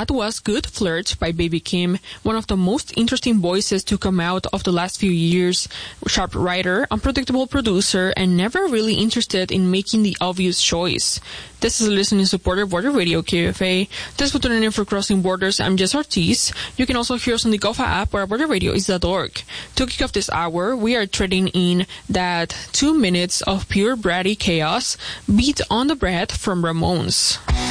That was Good Flirt by Baby Kim, one of the most interesting voices to come out of the last few years. Sharp writer, unpredictable producer, and never really interested in making the obvious choice. This is a listening supporter of Border Radio KFA. Thanks for tuning in for Crossing Borders. I'm Jess Ortiz. You can also hear us on the GOFA app or borderradio.org. To kick off this hour, we are trading in that 2 minutes of pure bratty chaos, Beat on the Breath from Ramones.